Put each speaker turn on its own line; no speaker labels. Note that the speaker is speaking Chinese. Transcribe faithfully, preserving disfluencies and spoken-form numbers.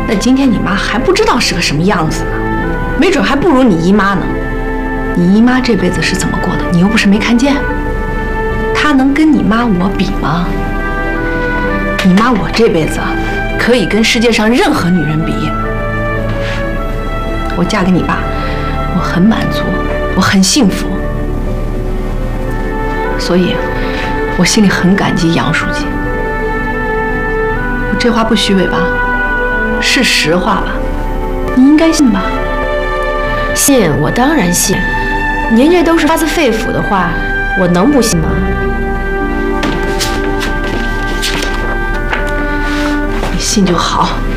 那今天你妈还不知道是个什么样子呢，没准还不如你姨妈呢。你姨妈这辈子是怎么过的，你又不是没看见。她能跟你妈我比吗？你妈我这辈子可以跟世界上任何女人比。我嫁给你爸，我很满足，我很幸福，所以我心里很感激杨书记。我这话不虚伪吧？是实话吧？你应该信吧？
信，我当然信。您这都是发自肺腑的话，我能不信吗？
你信就好。